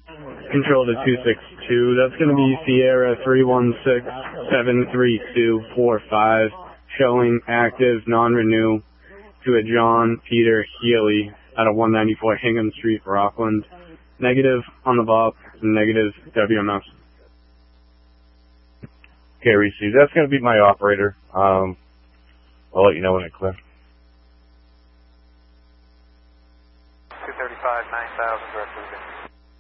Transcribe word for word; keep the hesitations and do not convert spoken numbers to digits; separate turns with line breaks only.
Control to two six two, that's going to be Sierra three one six seven three two four five, showing active non-renew to a John Peter Healy out of one ninety-four Hingham Street, Rockland. Negative on the V O P, negative W M S.
Okay, received. That's going to be my operator. Um, I'll let you know when I clear.
two thirty-five, nine thousand, direct movement.